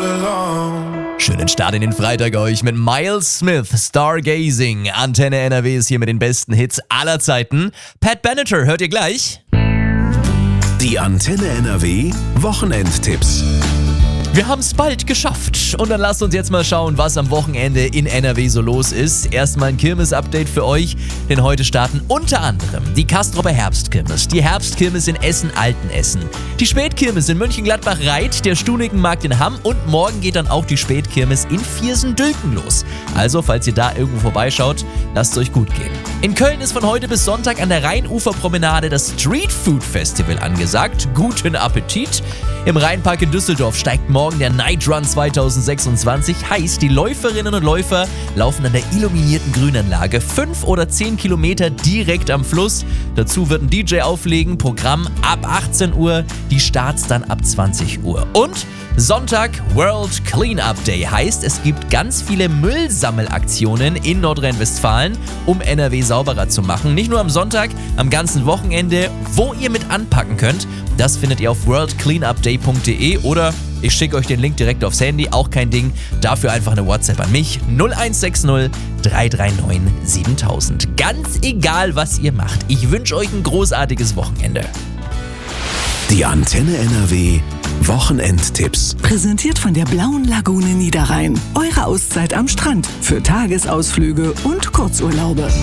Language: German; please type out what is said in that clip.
Schönen Start in den Freitag euch mit Miles Smith, Stargazing. Antenne NRW ist hier mit den besten Hits aller Zeiten. Pat Benatar hört ihr gleich. Die Antenne NRW Wochenendtipps. Wir haben es bald geschafft und dann lasst uns jetzt mal schauen, was am Wochenende in NRW so los ist. Erstmal ein Kirmes-Update für euch, denn heute starten unter anderem die Kastropper Herbstkirmes, die Herbstkirmes in Essen-Altenessen, die Spätkirmes in Mönchengladbach-Reit, der Stunikenmarkt in Hamm und morgen geht dann auch die Spätkirmes in Viersen-Dülken los. Also, falls ihr da irgendwo vorbeischaut, lasst es euch gut gehen. In Köln ist von heute bis Sonntag an der Rheinuferpromenade das Street Food Festival angesagt. Guten Appetit! Im Rheinpark in Düsseldorf steigt morgen der Night Run 2026. Heißt, die Läuferinnen und Läufer laufen an der illuminierten Grünanlage 5 oder 10 Kilometer direkt am Fluss. Dazu wird ein DJ auflegen, Programm ab 18 Uhr, die Starts dann ab 20 Uhr. Und Sonntag World Cleanup Day heißt, es gibt ganz viele Müllsammelaktionen in Nordrhein-Westfalen, um NRW sauberer zu machen. Nicht nur am Sonntag, am ganzen Wochenende, wo ihr mit anpacken könnt. Das findet ihr auf worldcleanupday.de oder ich schicke euch den Link direkt aufs Handy, auch kein Ding. Dafür einfach eine WhatsApp an mich, 0160 339 7000. Ganz egal, was ihr macht. Ich wünsche euch ein großartiges Wochenende. Die Antenne NRW Wochenendtipps. Präsentiert von der Blauen Lagune Niederrhein. Eure Auszeit am Strand für Tagesausflüge und Kurzurlaube.